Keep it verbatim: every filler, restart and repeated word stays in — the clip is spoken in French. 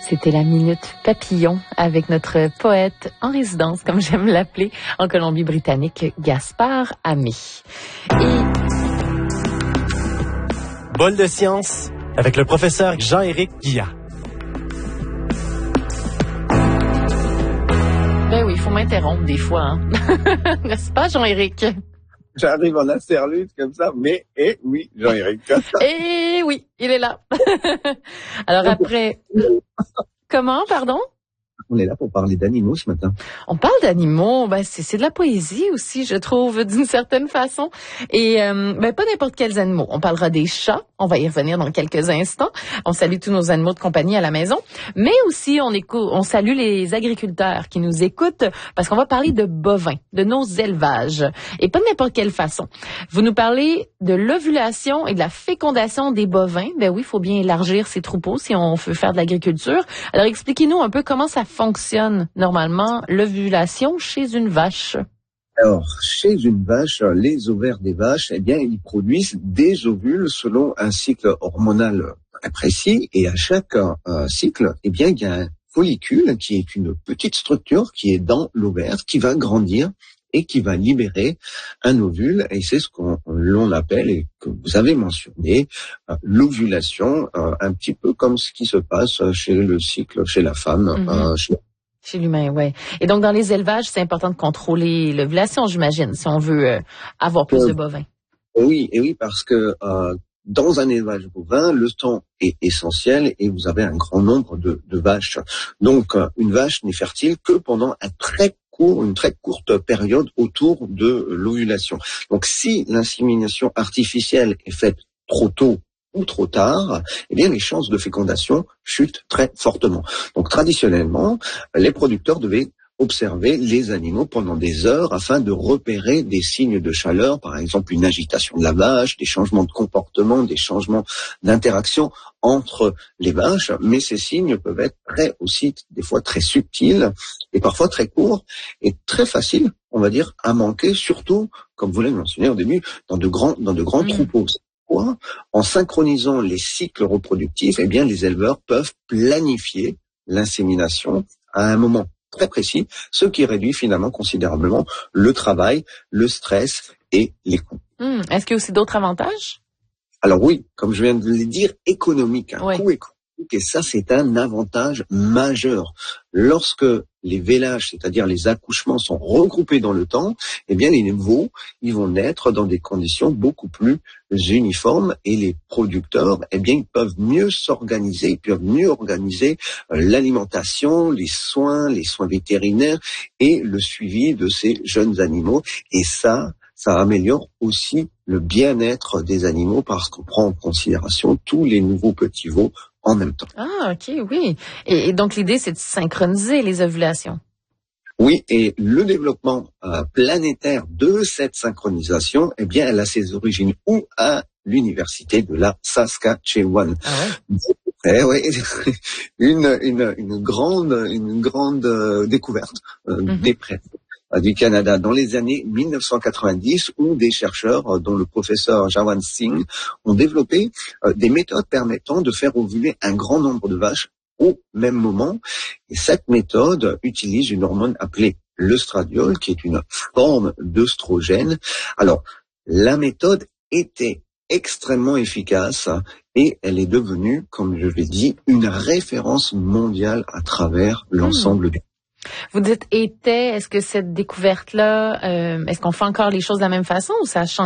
C'était la Minute Papillon avec notre poète en résidence, comme j'aime l'appeler, en Colombie-Britannique, Gaspard Hamé. Et... Bol de science avec le professeur Jean-Éric Guillat. Ben oui, il faut m'interrompre des fois, hein? N'est-ce pas, Jean-Éric? J'arrive en interlude comme ça, mais eh oui, Jean-Éric. Eh oui, il est là. Alors après... Comment, pardon? On est là pour parler d'animaux ce matin. On parle d'animaux, ben c'est, c'est de la poésie aussi, je trouve, d'une certaine façon. Et euh, ben pas n'importe quels animaux. On parlera des chats, on va y revenir dans quelques instants. On salue tous nos animaux de compagnie à la maison, mais aussi on écoute, on salue les agriculteurs qui nous écoutent parce qu'on va parler de bovins, de nos élevages, et pas de n'importe quelle façon. Vous nous parlez de l'ovulation et de la fécondation des bovins. Ben oui, il faut bien élargir ces troupeaux si on veut faire de l'agriculture. Alors expliquez-nous un peu comment ça fonctionne normalement l'ovulation chez une vache. Alors, chez une vache, les ovaires des vaches, eh bien, ils produisent des ovules selon un cycle hormonal très précis. Et à chaque euh, cycle, eh bien, il y a un follicule qui est une petite structure qui est dans l'ovaire, qui va grandir et qui va libérer un ovule. Et c'est ce qu'on l'on appelle, et que vous avez mentionné, euh, l'ovulation, euh, un petit peu comme ce qui se passe chez le cycle, chez la femme, mm-hmm. euh, chez Chez l'humain, ouais. Et donc, dans les élevages, c'est important de contrôler l'ovulation, j'imagine, si on veut euh, avoir plus euh, de bovins. Oui, et oui, parce que euh, dans un élevage bovin, le temps est essentiel et vous avez un grand nombre de, de vaches. Donc, euh, une vache n'est fertile que pendant un très court, une très courte période autour de l'ovulation. Donc, si l'insémination artificielle est faite trop tôt ou trop tard, eh bien les chances de fécondation chutent très fortement. Donc traditionnellement, les producteurs devaient observer les animaux pendant des heures afin de repérer des signes de chaleur, par exemple une agitation de la vache, des changements de comportement, des changements d'interaction entre les vaches, mais ces signes peuvent être très aussi des fois très subtils et parfois très courts et très faciles, on va dire, à manquer, surtout, comme vous l'avez mentionné au début, dans de grands dans de grands mmh. troupeaux. En synchronisant les cycles reproductifs, eh bien, les éleveurs peuvent planifier l'insémination à un moment très précis, ce qui réduit finalement considérablement le travail, le stress et les coûts. Mmh. Est-ce qu'il y a aussi d'autres avantages? Alors oui, comme je viens de le dire, économique, un oui. coût économique, et ça c'est un avantage majeur. Lorsque les vélages, c'est-à-dire les accouchements, sont regroupés dans le temps, eh bien les veaux, ils vont naître dans des conditions beaucoup plus uniformes et les producteurs, eh bien ils peuvent mieux s'organiser, ils peuvent mieux organiser euh, l'alimentation, les soins, les soins vétérinaires et le suivi de ces jeunes animaux. Et ça, ça améliore aussi le bien-être des animaux parce qu'on prend en considération tous les nouveaux petits veaux en même temps. Ah, ok, oui. Et, et donc, l'idée, c'est de synchroniser les ovulations. Oui, et le développement euh, planétaire de cette synchronisation, eh bien, elle a ses origines où? À l'université de la Saskatchewan. Ah ouais? Eh oui, une, une, une grande, une grande euh, découverte euh, mm-hmm. des prêts du Canada dans les années mille neuf cent quatre-vingt-dix où des chercheurs, dont le professeur Jawan Singh, ont développé euh, des méthodes permettant de faire ovuler un grand nombre de vaches au même moment. Et cette méthode utilise une hormone appelée l'œstradiol, qui est une forme d'œstrogène. Alors, la méthode était extrêmement efficace et elle est devenue, comme je l'ai dit, une référence mondiale à travers l'ensemble mmh. du Vous dites était, est-ce que cette découverte-là, euh, est-ce qu'on fait encore les choses de la même façon ou ça a changé?